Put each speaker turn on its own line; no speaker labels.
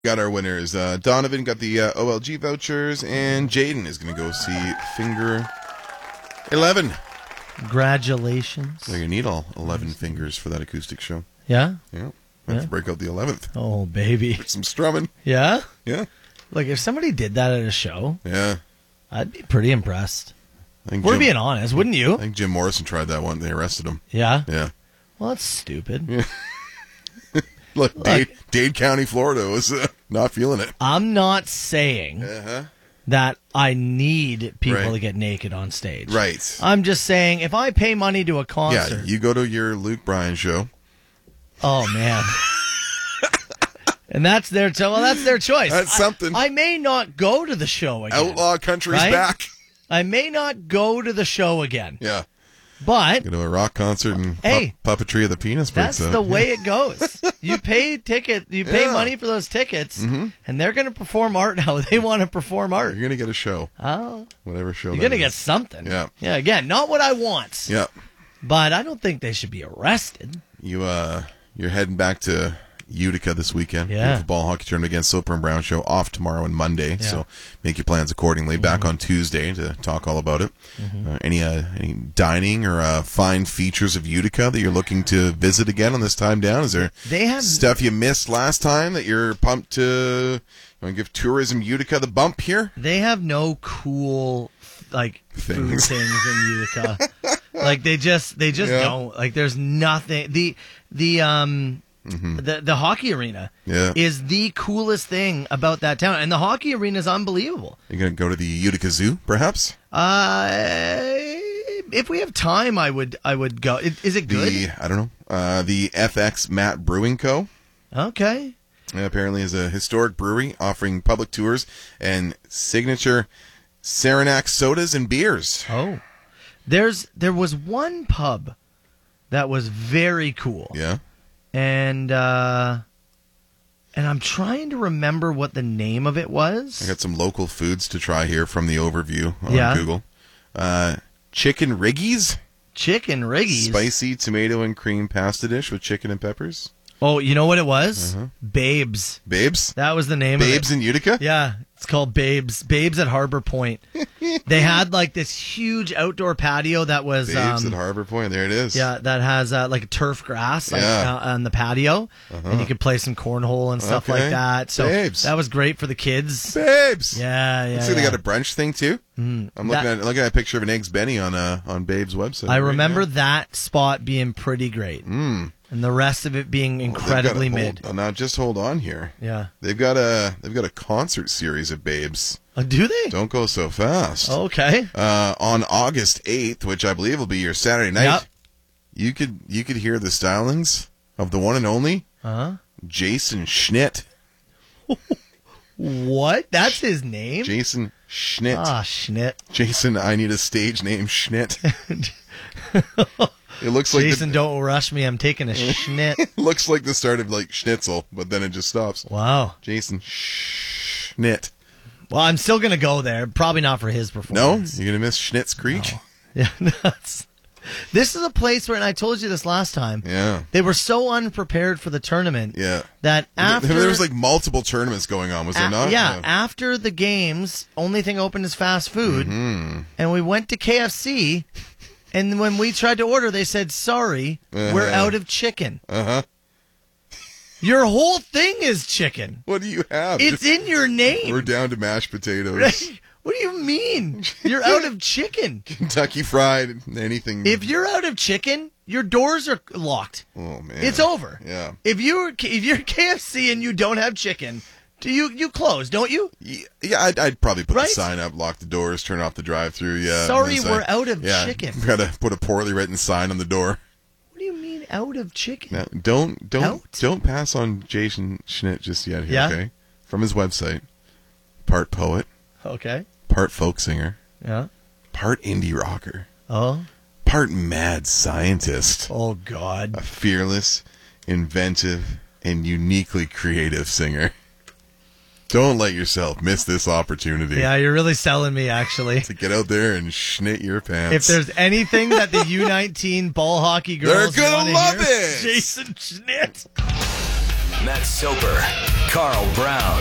Got our winners. Donovan got the OLG vouchers, and Jaden is going to go see Finger 11.
Congratulations.
So you need all 11 fingers for that acoustic show.
Yeah?
Yeah. Have to break out the 11th.
Oh, baby.
For some strumming.
Yeah?
Yeah.
Like, if somebody did that at a show,
Yeah.
I'd be pretty impressed.
I think
We're being honest, wouldn't you?
I think Jim Morrison tried that one. They arrested him.
Yeah?
Yeah.
Well, that's stupid.
Yeah. Look, Dade County, Florida was not feeling it.
I'm not saying that I need people to get naked on stage.
Right.
I'm just saying if I pay money to a concert.
Yeah, you go to your Luke Bryan show.
Oh, man. And that's their choice.
That's something.
I may not go to the show again.
Outlaw Country's back.
I may not go to the show again.
Yeah.
But
go to a rock concert and puppetry of the penis.
That's the way it goes. You pay money for those tickets, and they're going to perform art how they want to perform art.
You're going to get a show.
Oh.
Whatever show.
You're going to get something.
Yeah.
Yeah, again, not what I want.
Yeah.
But I don't think they should be arrested.
You're heading back to Utica this weekend.
Yeah.
The ball hockey tournament against Soper and Brown show off tomorrow and Monday. Yeah. So make your plans accordingly. Back on Tuesday to talk all about it. Any dining or fine features of Utica that you're looking to visit again on this time down? Is there stuff you missed last time that you're pumped to give Tourism Utica the bump here?
They have no cool food things in Utica. Like they just don't. Like there's nothing. The hockey arena is the coolest thing about that town, and the hockey arena is unbelievable.
You're going to go to the Utica Zoo, perhaps?
If we have time, I would go. Is it good?
I don't know. The FX Matt Brewing Co.
Okay.
Apparently is a historic brewery offering public tours and signature Saranac sodas and beers.
Oh. There was one pub that was very cool.
Yeah.
And I'm trying to remember what the name of it was.
I got some local foods to try here from the overview on Google. Chicken Riggies.
Chicken Riggies.
Spicy tomato and cream pasta dish with chicken and peppers.
Oh, you know what it was? Babes.
Babes?
That was the name of it.
Babes in Utica?
Yeah. It's called Babes. Babes at Harbor Point. They had this huge outdoor patio that was...
Babes at Harbor Point. There it is.
Yeah, that has turf grass on the patio. And you could play some cornhole and stuff like that. So
Babes.
That was great for the kids.
Babes.
Yeah.
Looks like they got a brunch thing too. I'm looking at a picture of an Eggs Benny on Babe's website.
I remember that spot being pretty great. And the rest of it being incredibly mid.
Now just hold on here.
Yeah.
They've got a concert series of Babes.
Do they?
Don't go so fast.
Okay.
On August 8th, which I believe will be your Saturday night, you could hear the stylings of the one and only Jason Schnitt.
What? That's his name?
Jason Schnitt.
Ah, Schnitt.
Jason, I need a stage name, Schnitt. It looks like
Jason, don't rush me. I'm taking a Schnitt.
Looks like the start of Schnitzel, but then it just stops.
Wow.
Jason Schnitt.
Well, I'm still going to go there. Probably not for his performance.
No? You're going to miss Schnitt's Creek?
No. Yeah, this is a place where, and I told you this last time, they were so unprepared for the tournament that after...
There was multiple tournaments going on, was there not?
Yeah, after the games, only thing open is fast food, and we went to KFC... And when we tried to order, they said, sorry, we're out of chicken. Your whole thing is chicken.
What do you have?
It's in your name.
We're down to mashed potatoes.
What do you mean? You're out of chicken.
Kentucky Fried, anything.
If you're out of chicken, your doors are locked.
Oh, man.
It's over.
Yeah.
If you're KFC and you don't have chicken... You close, don't you?
Yeah, I'd probably put the sign up, lock the doors, turn off the drive-through. Yeah.
Sorry, we're out of chicken.
Got to put a poorly written sign on the door.
What do you mean out of chicken?
Now, don't pass on Jason Schnitt just yet here. Okay. From his website, part poet.
Okay.
Part folk singer.
Yeah.
Part indie rocker.
Oh.
Part mad scientist.
Oh God.
A fearless, inventive, and uniquely creative singer. Don't let yourself miss this opportunity.
Yeah, you're really selling me, actually.
To get out there and schnit your pants.
If there's anything that the U19 ball hockey girls
they're gonna love it.
Jason Schnitt.
Matt Soper, Carl Brown.